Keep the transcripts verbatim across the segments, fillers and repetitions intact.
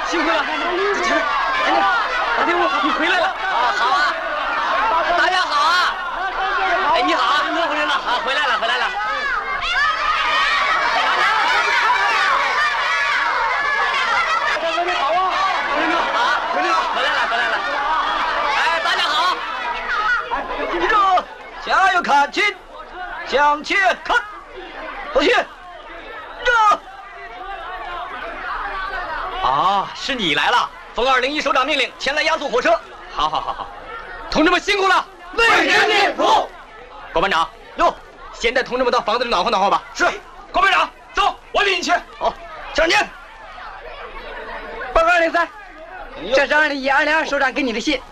辛苦了，这前面，哎，大天武，你回来了啊！好啊，大家好啊！哎，你好，我回来了啊，回来了，回来了。 你好啊，回来了啊，回来了， 回来了，回来了。哎，大家好！ 记住，加油看齐，向前看，走起，这。 啊，是你来了！奉二零一首长命令，前来押送火车。好好好好，同志们辛苦了， 为人民服务。 郭班长，哟，先带同志们到房子里暖和暖和吧。 是， 郭班长，走，我领你去。 好，向前。 报告二零三，这是二零一二零二首长给你的信。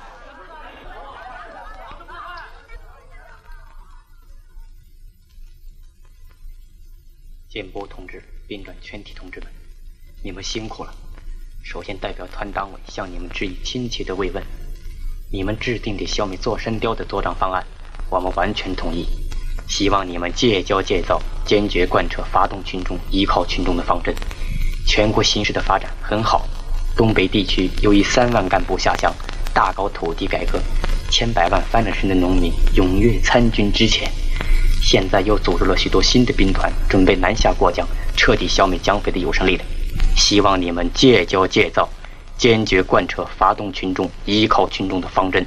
建波同志、编转全体同志们，你们辛苦了。首先代表团党委向你们致以亲切的慰问。你们制定的消灭座山雕的作战方案，我们完全同意。希望你们戒骄戒躁，坚决贯彻发动群众、依靠群众的方针。全国形势的发展很好，东北地区由于三万干部下乡，大搞土地改革，千百万翻了身的农民踊跃参军支前。现在又组织了许多新的兵团，准备南下过江，彻底消灭蒋匪的有生力量。希望你们戒骄戒躁，坚决贯彻发动群众、依靠群众的方针。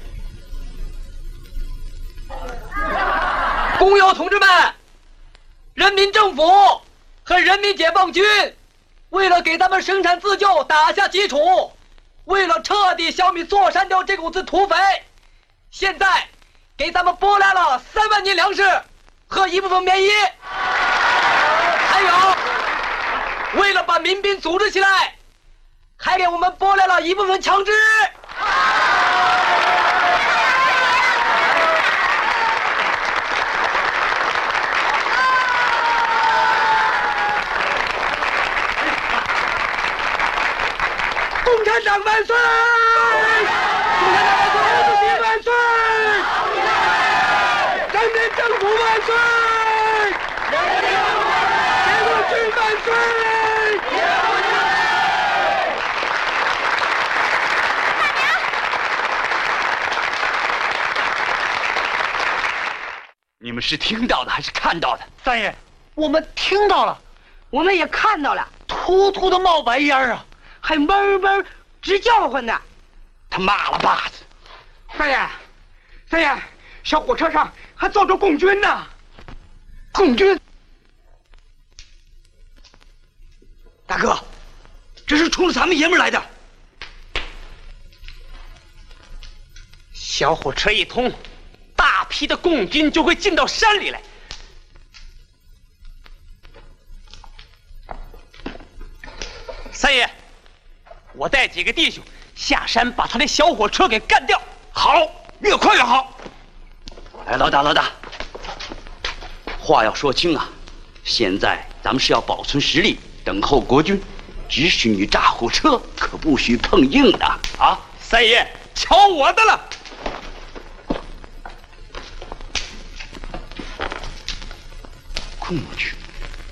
工友同志们，人民政府和人民解放军为了给他们生产自救打下基础，为了彻底消灭座山雕这股子土匪，现在给咱们拨来了三万斤粮食和一部分棉衣，还有为了把民兵组织起来，还给我们拨来了一部分枪支。 共产党万岁！共产党万岁！毛主席万岁！人民政府万岁！解放军万岁！ 你们是听到的还是看到的？ 三爷，我们听到了， 我们也看到了， 突突的冒白烟啊， 还嗡嗡直叫唤呢。 他妈了巴子！ 三爷，三爷，小火车上还坐着共军呢。共军？ 大哥，这是冲着咱们爷们来的。 小火车一通，大批的共军就会进到山里来。三爷，我带几个弟兄下山把他的小火车给干掉。 好，越快越好。哎，老大，老大，话要说清啊！现在咱们是要保存实力，等候国军，只许你炸火车，可不许碰硬的啊！ 三爷，瞧我的了！ 共军。